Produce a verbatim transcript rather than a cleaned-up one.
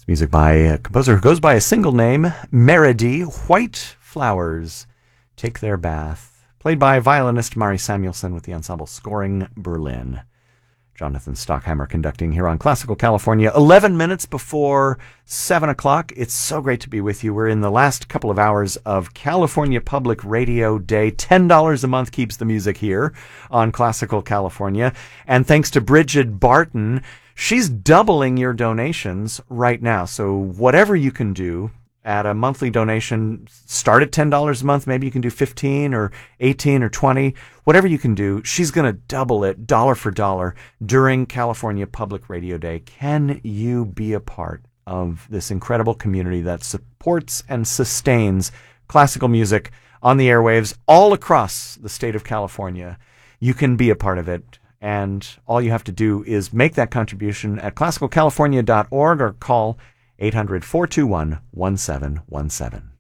It's music by a composer who goes by a single name, Meredy. White Flowers Take Their Bath, played by violinist Mari Samuelson with the ensemble Scoring Berlin. Jonathan Stockheimer conducting here on Classical California. eleven minutes before seven o'clock. It's so great to be with you. We're in the last couple of hours of California Public Radio Day. ten dollars a month keeps the music here on Classical California. And thanks to Bridget Barton, she's doubling your donations right now. So whatever you can do at a monthly donation, start at ten dollars a month. Maybe you can do fifteen or eighteen or twenty. Whatever you can do, she's going to double it dollar for dollar during California Public Radio Day. Can you be a part of this incredible community that supports and sustains classical music on the airwaves all across the state of California? You can be a part of it. And all you have to do is make that contribution at classical california dot org or call eight hundred, four two one, one seven one seven.